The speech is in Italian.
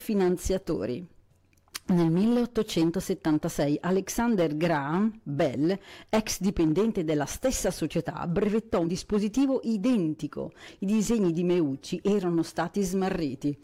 finanziatori. Nel 1876 Alexander Graham Bell, ex dipendente della stessa società, brevettò un dispositivo identico. I disegni di Meucci erano stati smarriti.